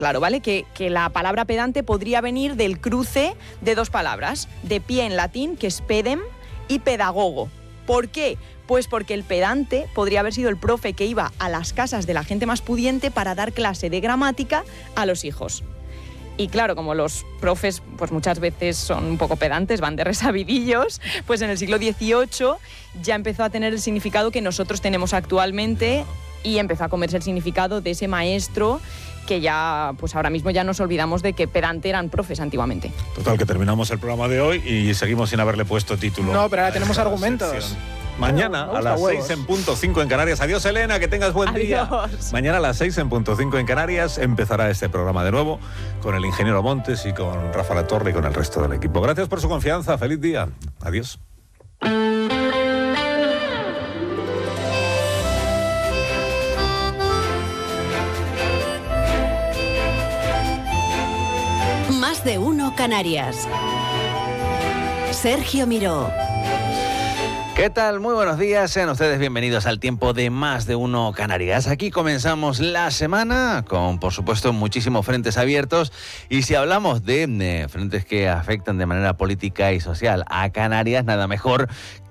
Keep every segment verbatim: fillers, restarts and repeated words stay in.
Claro, ¿vale? Que, que la palabra pedante podría venir del cruce de dos palabras, de pie en latín, que es pedem, y pedagogo. ¿Por qué? Pues porque el pedante podría haber sido el profe que iba a las casas de la gente más pudiente para dar clase de gramática a los hijos. Y claro, como los profes pues muchas veces son un poco pedantes, van de resabidillos, pues en el siglo dieciocho ya empezó a tener el significado que nosotros tenemos actualmente y empezó a comerse el significado de ese maestro que ya, pues ahora mismo ya nos olvidamos de que pedante eran profes antiguamente. Total, que terminamos el programa de hoy y seguimos sin haberle puesto título. No, pero ahora tenemos argumentos. Sección. Mañana no, a las huevos. seis en punto cinco en Canarias. Adiós, Elena, que tengas buen Adiós. día. Mañana a las seis en punto cinco en Canarias empezará este programa de nuevo con el ingeniero Montes y con Rafa La Torre y con el resto del equipo. Gracias por su confianza. Feliz día. Adiós. Más de uno Canarias. Sergio Miró. ¿Qué tal? Muy buenos días, sean ustedes bienvenidos al tiempo de Más de Uno Canarias. Aquí comenzamos la semana con, por supuesto, muchísimos frentes abiertos y si hablamos de, de frentes que afectan de manera política y social a Canarias, nada mejor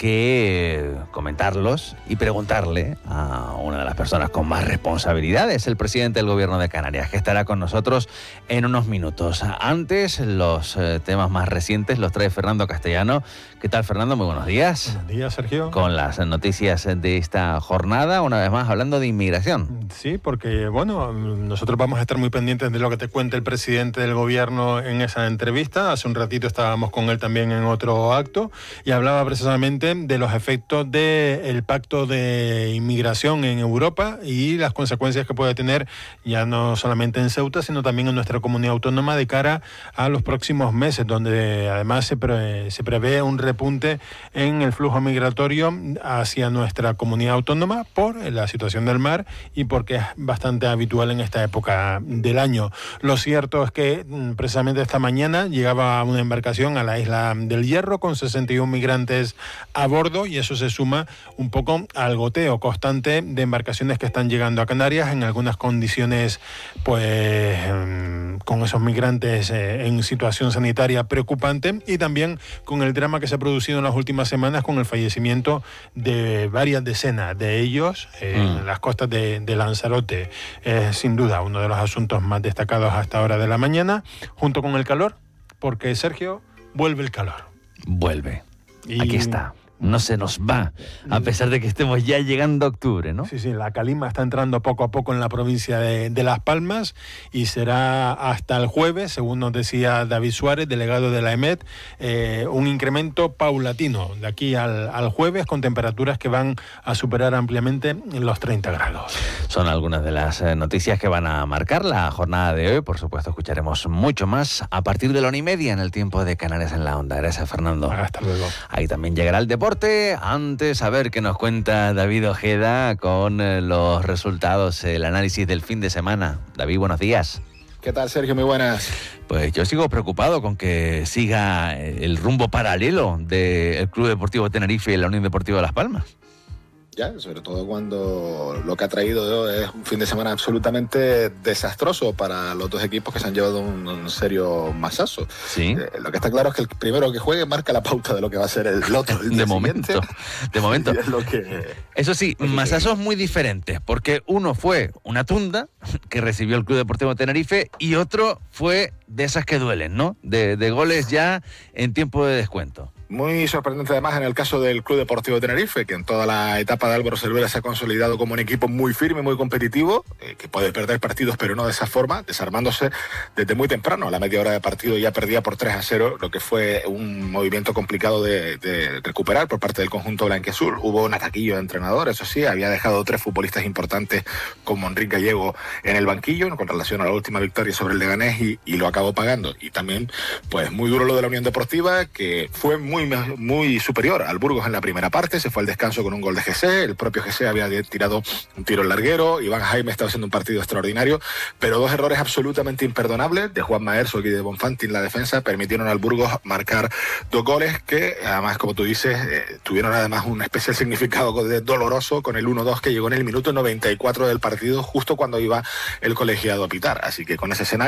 que comentarlos y preguntarle a una de las personas con más responsabilidades, el presidente del Gobierno de Canarias, que estará con nosotros en unos minutos. Antes, los eh, temas más recientes los trae Fernando Castellano. ¿Qué tal, Fernando? Muy buenos días. Buenos días, Sergio. Con las noticias de esta jornada, una vez más hablando de inmigración. Sí, porque bueno, nosotros vamos a estar muy pendientes de lo que te cuente el presidente del gobierno en esa entrevista. Hace un ratito estábamos con él también en otro acto y hablaba precisamente de los efectos del pacto de inmigración en Europa y las consecuencias que puede tener ya no solamente en Ceuta, sino también en nuestra comunidad autónoma de cara a los próximos meses, donde además se, pre, se prevé un repunte en el flujo migratorio hacia nuestra comunidad autónoma por la situación del mar y porque es bastante habitual en esta época del año. Lo cierto es que precisamente esta mañana llegaba una embarcación a la isla del Hierro con sesenta y uno migrantes a bordo y eso se suma un poco al goteo constante de embarcaciones que están llegando a Canarias en algunas condiciones pues con esos migrantes en situación sanitaria preocupante y también con el drama que se ha producido en las últimas semanas con el fallecimiento de varias decenas de ellos en mm. las costas de, de Lanzarote. Es sin duda uno de los asuntos más destacados hasta ahora de la mañana, junto con el calor, porque Sergio, vuelve el calor. Vuelve. Y... aquí está. No se nos va, a pesar de que estemos ya llegando a octubre, ¿no? Sí, sí, la calima está entrando poco a poco en la provincia de, de Las Palmas y será hasta el jueves, según nos decía David Suárez, delegado de la E M E T, eh, un incremento paulatino de aquí al, al jueves con temperaturas que van a superar ampliamente los treinta grados. Son algunas de las noticias que van a marcar la jornada de hoy. Por supuesto, escucharemos mucho más a partir de la una y media en el tiempo de Canarias en la Onda. Gracias, Fernando. Hasta luego. Ahí también llegará el deporte. Antes, a ver qué nos cuenta David Ojeda con los resultados, el análisis del fin de semana. David, buenos días. ¿Qué tal, Sergio? Muy buenas. Pues yo sigo preocupado con que siga el rumbo paralelo del Club Deportivo Tenerife y la Unión Deportiva Las Palmas. Ya, sobre todo cuando lo que ha traído es un fin de semana absolutamente desastroso para los dos equipos que se han llevado un, un serio masazo. Sí. Eh, lo que está claro es que el primero que juegue marca la pauta de lo que va a ser el otro. El de momento, siguiente. de momento. Es lo que, Eso sí, masazos muy diferentes, porque uno fue una tunda que recibió el Club Deportivo Tenerife y otro fue de esas que duelen, ¿no? De, de goles ya en tiempo de descuento. Muy sorprendente además en el caso del Club Deportivo Tenerife, que en toda la etapa de Álvaro Cervera se ha consolidado como un equipo muy firme, muy competitivo, eh, que puede perder partidos, pero no de esa forma, desarmándose desde muy temprano. A la media hora de partido ya perdía por tres a cero, lo que fue un movimiento complicado de, de recuperar por parte del conjunto blanquiazul. Hubo un ataquillo de entrenador, eso sí, había dejado tres futbolistas importantes como Enrique Gallego en el banquillo con relación a la última victoria sobre el Leganés y, y lo acabó pagando. Y también, pues muy duro lo de la Unión Deportiva, que fue muy Muy, muy superior al Burgos en la primera parte, se fue al descanso con un gol de G C, el propio G C había tirado un tiro en larguero, Iván Jaime estaba haciendo un partido extraordinario, pero dos errores absolutamente imperdonables de Juan Maerso y de Bonfanti en la defensa permitieron al Burgos marcar dos goles que además, como tú dices, eh, tuvieron además un especial significado de doloroso con el uno dos que llegó en el minuto noventa y cuatro del partido, justo cuando iba el colegiado a pitar, así que con ese escenario